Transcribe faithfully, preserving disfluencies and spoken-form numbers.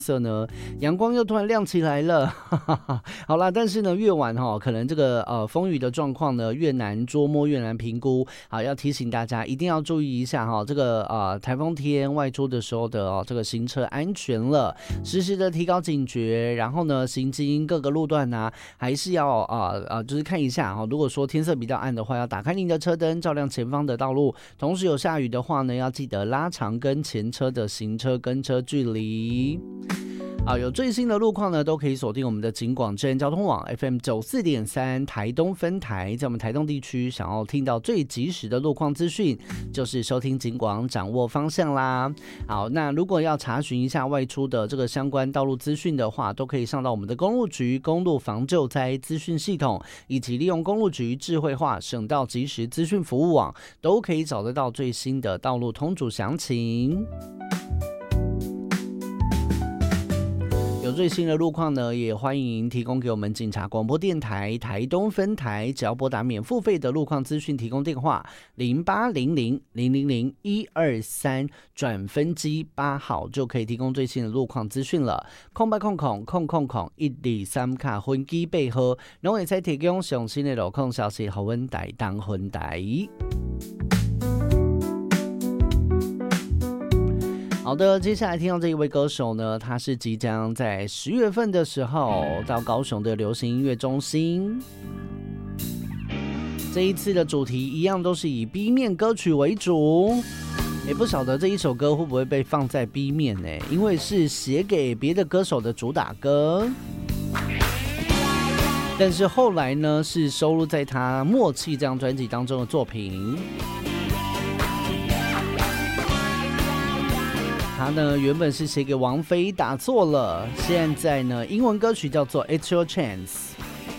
色呢，阳光又突然亮起来了，好啦，但是呢，越晚哈、哦，可能这个呃风雨的状况呢越难捉摸，越难评估。好，要提醒大家一定要注意一下哈、哦，这个呃台风天外出的时候的哦这个行车安全了，时时的提高警觉，然后呢，行经各个路段呢、啊，还是要啊啊、呃呃、就是看一下哈、哦，如果说天色比较暗的话，要打开您的车灯，照亮前方的道路。同时有下雨的话呢，要记得拉长跟前车的行车跟车距离。好，有最新的路况呢，都可以锁定我们的警广智能交通网 F M 九十四点三 台东分台，在我们台东地区，想要听到最及时的路况资讯，就是收听警广，掌握方向啦。好，那如果要查询一下外出的这个相关道路资讯的话，都可以上到我们的公路局公路防救灾资讯系统，以及利用公路局智慧化省道即时资讯服务网，都可以找得到最新的道路通组详情。有最新的路况呢，也欢迎提供给我们警察广播电台台东分台，只要拨打免付费的路况资讯提供电话零八零零零零零一二三转分机八号，就可以提供最新的路况资讯了。空八空空空空空一二三卡分机八号，拢会再提供上新的路况消息，给我们台东分台。好的，接下来听到这一位歌手呢，他是即将在十月份的时候到高雄的流行音乐中心。这一次的主题一样都是以 B 面歌曲为主，也不晓得这一首歌会不会被放在 B 面呢？因为是写给别的歌手的主打歌，但是后来呢是收录在他《默契》这张专辑当中的作品。他呢原本是写给王菲，打错了，现在呢英文歌曲叫做 It's Your Chance。